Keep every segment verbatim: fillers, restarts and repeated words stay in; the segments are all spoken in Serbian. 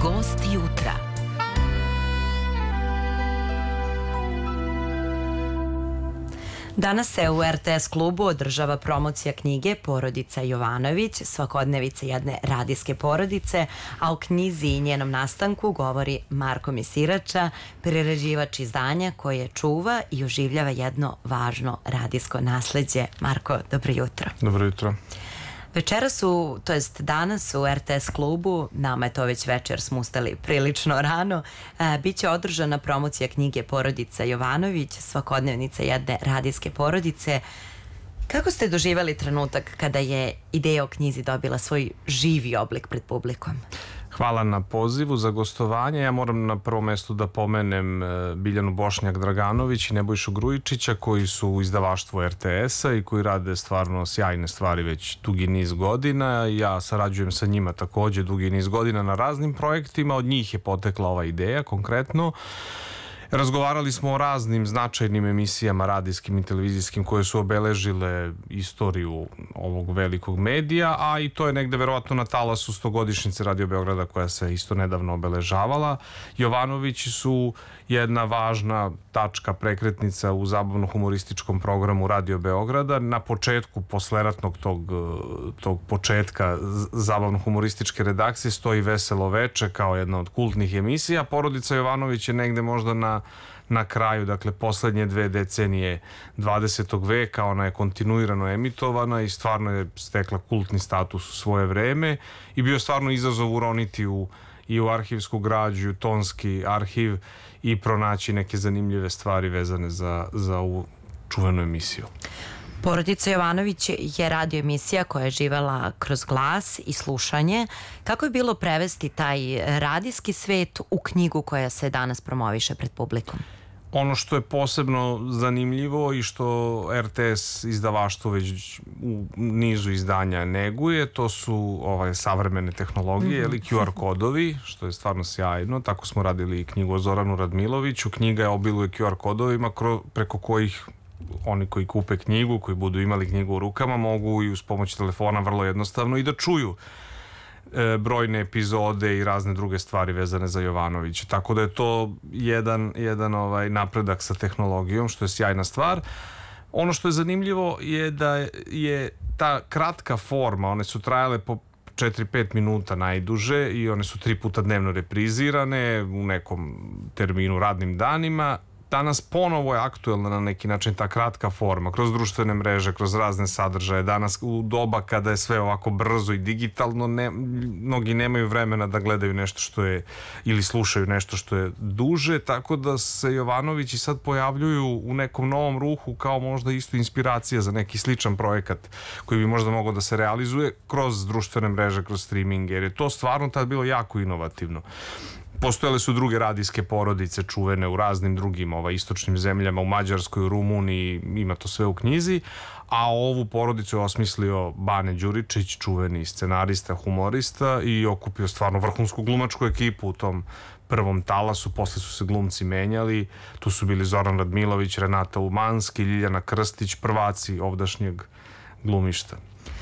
Gost jutra. Danas se u R T S klubu održava promocija knjige Porodica Jovanović, svakodnevice jedne radijske porodice, a o knjizi i njenom nastanku govori Marko Misirača, priređivač izdanja koje čuva i oživljava jedno važno radijsko nasleđe. Marko, dobro jutro. Dobro jutro. Večeras su, to jest danas u R T S klubu, nama je to već večer, smo ustali prilično rano, e, bit će održana promocija knjige Porodica Jovanović, svakodnevnica jedne radijske porodice. Kako ste doživjeli trenutak kada je ideja o knjizi dobila svoj živi oblik pred publikom? Hvala na pozivu za gostovanje. Ja moram na prvom mjestu da pomenem Biljanu Bošnjak-Draganović i Nebojšu Grujičića koji su u izdavaštvu R T S-a i koji rade stvarno sjajne stvari već dugi niz godina. Ja sarađujem sa njima također dugi niz godina na raznim projektima. Od njih je potekla ova ideja konkretno. Razgovarali smo o raznim značajnim emisijama radijskim i televizijskim koje su obeležile istoriju ovog velikog medija, a i to je negde verovatno na talasu stogodišnjice Radio Beograda koja se isto nedavno obeležavala. Jovanovići su jedna važna tačka, prekretnica u zabavno-humorističkom programu Radio Beograda. Na početku posleratnog tog, tog početka zabavno-humorističke redakcije stoji Veselo veče kao jedna od kultnih emisija. Porodica Jovanović je negde možda na na kraju, dakle, poslednje dve decenije dvadesetog veka, ona je kontinuirano emitovana i stvarno je stekla kultni status u svoje vreme i bio stvarno izazov uroniti u, i u arhivsku građu, u tonski arhiv i pronaći neke zanimljive stvari vezane za, za ovu čuvenu emisiju. Porodica Jovanović je radio emisija koja je živela kroz glas i slušanje. Kako je bilo prevesti taj radijski svet u knjigu koja se danas promoviše pred publikom? Ono što je posebno zanimljivo i što R T S izdavaštvo već u nizu izdanja neguje, to su ovaj, savremene tehnologije, mm-hmm. ili Q R kodovi, što je stvarno sjajno. Tako smo radili i knjigu o Zoranu Radmiloviću. Knjiga je obiluje Q R kodovima preko kojih oni koji kupe knjigu, koji budu imali knjigu u rukama, mogu i uz pomoć telefona vrlo jednostavno i da čuju e, brojne epizode i razne druge stvari vezane za Jovanovića. Tako da je to jedan, jedan ovaj napredak sa tehnologijom, što je sjajna stvar. Ono što je zanimljivo je da je ta kratka forma, one su trajale po četiri pet minuta najduže i one su tri puta dnevno reprizirane u nekom terminu radnim danima. Danas ponovo je aktuelna na neki način ta kratka forma, kroz društvene mreže, kroz razne sadržaje. Danas u doba kada je sve ovako brzo i digitalno, ne, mnogi nemaju vremena da gledaju nešto što je, ili slušaju nešto što je duže, tako da se Jovanovići sad pojavljuju u nekom novom ruhu kao možda isto inspiracija za neki sličan projekat koji bi možda mogao da se realizuje kroz društvene mreže, kroz streaming, jer je to stvarno tad bilo jako inovativno. Postojale su druge radijske porodice čuvene u raznim drugim ovaj, istočnim zemljama, u Mađarskoj, u Rumuniji, ima to sve u knjizi, a ovu porodicu je osmislio Bane Đuričić, čuveni scenarista, humorista i okupio stvarno vrhunsku glumačku ekipu u tom prvom talasu. Posle su se glumci menjali, tu su bili Zoran Radmilović, Renata Umanski, Ljiljana Krstić, prvaci ovdašnjeg glumišta.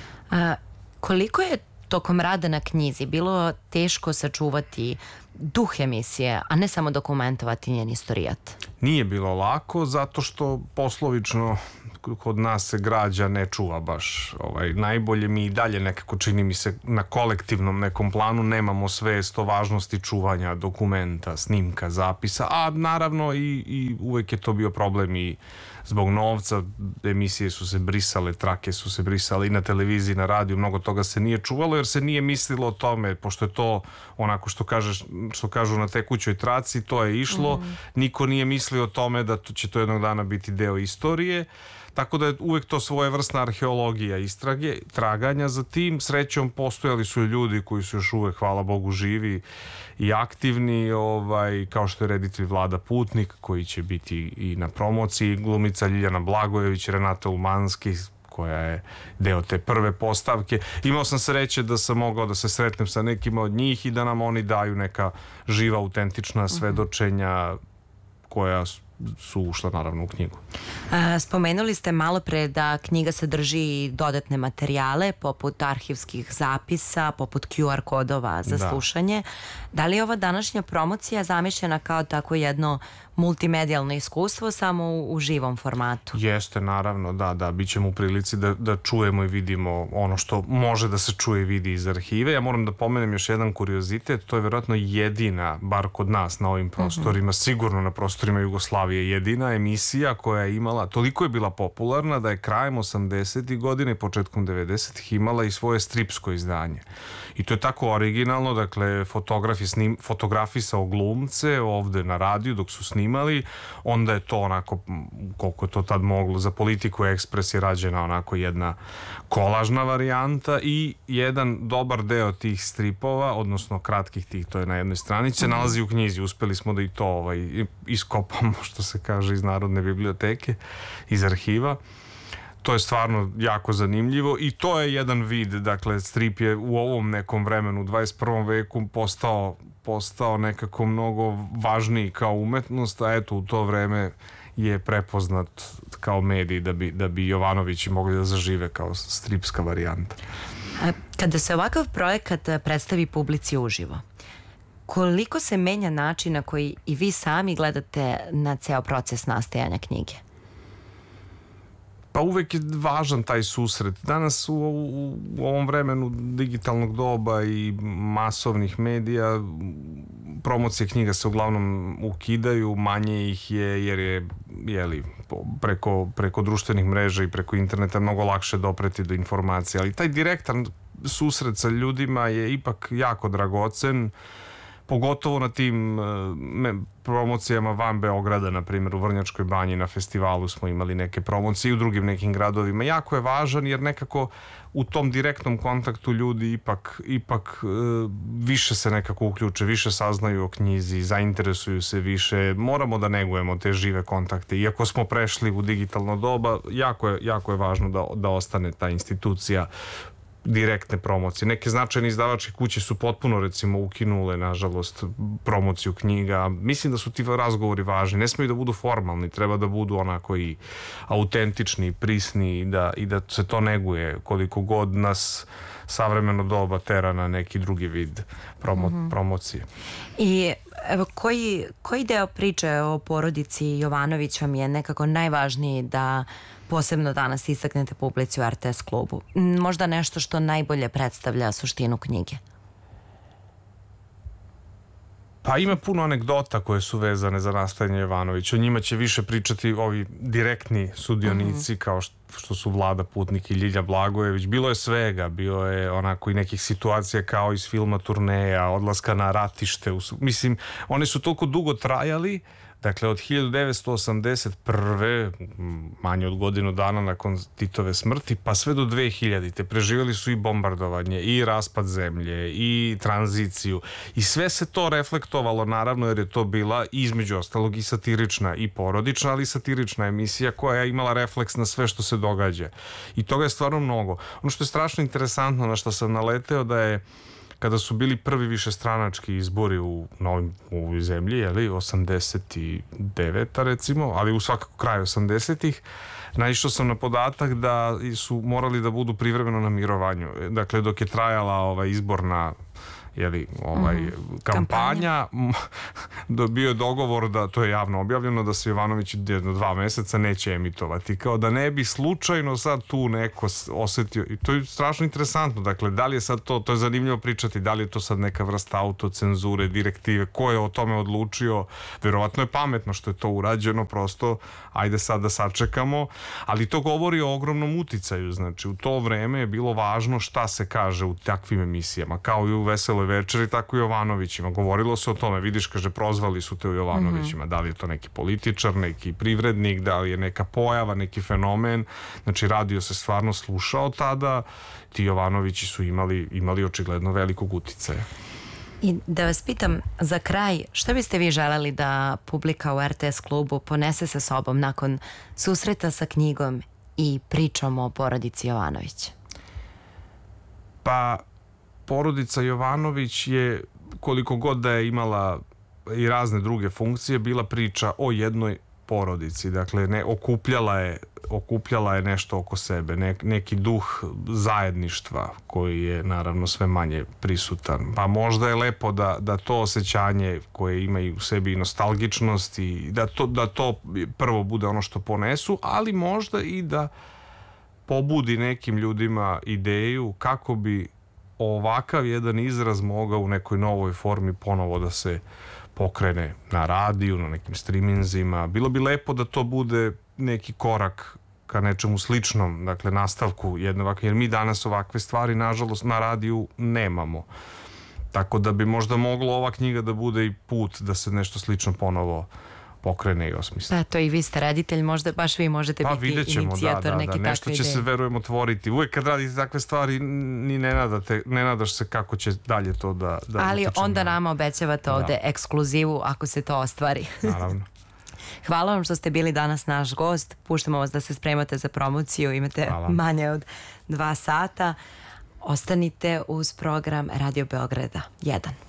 A, koliko je tokom rada na knjizi bilo teško sačuvati duh emisije, a ne samo dokumentovati njen istorijat? Nije bilo lako, zato što poslovično kod nas se građa ne čuva baš ovaj, najbolje. Mi i dalje nekako, čini mi se, na kolektivnom nekom planu nemamo svest o važnosti čuvanja dokumenta, snimka, zapisa, a naravno i, i uvek je to bio problem i zbog novca. Emisije su se brisale, trake su se brisale i na televiziji, na radiju, mnogo toga se nije čuvalo jer se nije mislilo o tome, pošto je to onako što, kažeš, što kažu na tekućoj traci, to je išlo, mm. niko nije mislio o tome da to će to jednog dana biti deo istorije. Tako da je uvek to svojevrsna arheologija istrage, traganja za tim. Srećom postojali su ljudi koji su još uvek, hvala Bogu, živi i aktivni, ovaj, kao što je reditelj Vlada Putnik, koji će biti i na promociji, glumica Ljiljana Blagojević, Renata Umanski, koja je deo te prve postavke. Imao sam sreće da sam mogao da se sretnem sa nekima od njih i da nam oni daju neka živa, autentična svedočenja koja su ušla naravno u knjigu. Spomenuli ste malo pre da knjiga sadrži dodatne materijale poput arhivskih zapisa, poput Q R kodova za da. slušanje. Da li je ova današnja promocija zamišljena kao tako jedno multimedijalno iskustvo samo u, u živom formatu? Jeste, naravno, da, da, bit ćemo u prilici da, da čujemo i vidimo ono što može da se čuje i vidi iz arhive. Ja moram da pomenem još jedan kuriozitet, to je vjerojatno jedina, bar kod nas na ovim prostorima, mm-hmm. sigurno na prostorima Jugoslavije, jedina emisija koja je imala, toliko je bila popularna da je krajem osamdesetih godina i početkom devedesetih imala i svoje stripsko izdanje. I to je tako originalno, dakle, fotografi snim, fotografisao glumce ovde na radiju dok su snimali, onda je to onako, koliko je to tad moglo, za Politiku Ekspres je rađena onako jedna kolažna varijanta i jedan dobar deo tih stripova, odnosno kratkih tih, to je na jednoj stranici, se nalazi u knjizi. Uspeli smo da i to ovaj, iskopamo, što se kaže, iz Narodne biblioteke, iz arhiva. To je stvarno jako zanimljivo i to je jedan vid, dakle, strip je u ovom nekom vremenu, u dvadeset prvom veku postao, postao nekako mnogo važniji kao umetnost, a eto u to vreme je prepoznat kao medij da bi, da bi Jovanovići mogli da zažive kao stripska varijanta. Kada se ovakav projekat predstavi publici uživo, koliko se menja način na koji i vi sami gledate na ceo proces nastajanja knjige? Pa uvek je važan taj susret. Danas u, u, u ovom vremenu digitalnog doba i masovnih medija promocije knjiga se uglavnom ukidaju, manje ih je jer je jeli, preko, preko društvenih mreža i preko interneta mnogo lakše dopreti do informacija. Ali taj direktan susret sa ljudima je ipak jako dragocen, pogotovo na tim me, promocijama van Beograda, na primjer u Vrnjačkoj banji na festivalu smo imali neke promocije i u drugim nekim gradovima. Jako je važan jer nekako u tom direktnom kontaktu ljudi ipak, ipak e, više se nekako uključe, više saznaju o knjizi, zainteresuju se više. Moramo da negujemo te žive kontakte. Iako smo prešli u digitalno doba, jako je, jako je važno da, da ostane ta institucija direktne promocije. Neke značajne izdavačke kuće su potpuno, recimo, ukinule, nažalost, promociju knjiga. Mislim da su ti razgovori važni. Ne smiju da budu formalni, treba da budu onako i autentični, prisni i da, i da se to neguje koliko god nas savremeno doba tera na neki drugi vid promo, mm-hmm. promocije. I evo, koji, koji deo priče o porodici Jovanović vam je nekako najvažniji da posebno danas istaknete publici u R T S klubu? Možda nešto što najbolje predstavlja suštinu knjige? Pa ima puno anegdota koje su vezane za nastajanje Jovanovića. O njima će više pričati ovi direktni sudionici, mm-hmm. kao što su Vlada Putnik i Ljilja Blagojević. Bilo je svega, bilo je onako i nekih situacija kao iz filma Turneja, odlaska na ratište. Mislim, oni su toliko dugo trajali. Dakle, od hiljadu devetsto osamdeset prve, manje od godinu dana nakon Titove smrti, pa sve do dve hiljadite. Preživjeli su i bombardovanje, i raspad zemlje, i tranziciju. I sve se to reflektovalo, naravno, jer je to bila, između ostalog, i satirična, i porodična, ali i satirična emisija koja je imala refleks na sve što se događa. I toga je stvarno mnogo. Ono što je strašno interesantno, na što sam naleteo, da je kada su bili prvi višestranački izbori u novim u ovoj zemlji, jeli, osamdeset deveta recimo, ali u svakako kraju osamdesetih, naišao sam na podatak da su morali da budu privremeno na mirovanju. Dakle, dok je trajala ova izborna jeli, ovaj, mm-hmm. kampanja, bio je dogovor da, to je javno objavljeno, da se Jovanović jedno dva meseca neće emitovati. Kao da ne bi slučajno sad tu neko osetio. I to je strašno interesantno. Dakle, da li je sad to, to je zanimljivo pričati, da li je to sad neka vrsta autocenzure, direktive, ko je o tome odlučio. Verovatno je pametno što je to urađeno, prosto ajde sad da sačekamo, ali to govori o ogromnom uticaju. Znači, u to vreme je bilo važno šta se kaže u takvim emisijama, kao i u Veseloj večeri, tako i Jovanovićima. Govorilo se o tome, vidiš, kaže, prozvali su te u Jovanovićima. Mm-hmm. Da li je to neki političar, neki privrednik, da li je neka pojava, neki fenomen. Znači, radio se stvarno slušao tada. Ti Jovanovići su imali, imali očigledno velikog uticaja. I da vas pitam za kraj, šta biste vi želeli da publika u R T S klubu ponese sa sobom nakon susreta sa knjigom i pričom o porodici Jovanović? Pa, porodica Jovanović je, koliko god da je imala i razne druge funkcije, bila priča o jednoj porodici. Dakle, ne, okupljala je okupljala je nešto oko sebe, ne, neki duh zajedništva koji je naravno sve manje prisutan. Pa možda je lepo da, da to osjećanje koje imaju u sebi i nostalgičnost i da to, da to prvo bude ono što ponesu, ali možda i da pobudi nekim ljudima ideju kako bi ovakav jedan izraz mogao u nekoj novoj formi ponovo da se pokrene na radiju, na nekim streaminzima. Bilo bi lepo da to bude neki korak ka nečemu sličnom, dakle nastavku jedne ovakve, jer mi danas ovakve stvari nažalost na radiju nemamo. Tako da bi možda moglo ova knjiga da bude i put da se nešto slično ponovo pokrene i osmisli. Pa to i vi ste reditelj, možda baš vi možete pa, biti inicijator da, da, neke da. takve Nešto će ideje. se, verujem, otvoriti. Uvijek kad radite takve stvari ni ne, nadate, ne nadaš se kako će dalje to da... da ali onda na... nama obećavate ovde da. ekskluzivu ako se to ostvari. Naravno. Hvala vam što ste bili danas naš gost. Puštamo vas da se spremate za promociju. Imate Hvala. manje od dva sata. Ostanite uz program Radio Beograda jedan.